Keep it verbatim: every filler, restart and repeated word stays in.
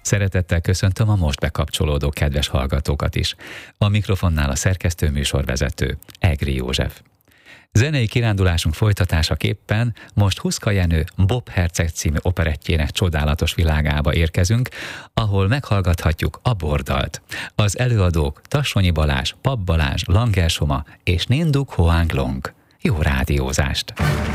Szeretettel köszöntöm a most bekapcsolódó kedves hallgatókat is. A mikrofonnál a szerkesztő műsorvezető, Egri József. Zenei kirándulásunk folytatásaképpen most Huszka Jenő Bob Herceg című operettjének csodálatos világába érkezünk, ahol meghallgathatjuk a Bordalt. Az előadók Tassonyi Balázs, Papp Balázs, Langer Soma és Nénduk Hoang Long. Jó rádiózást!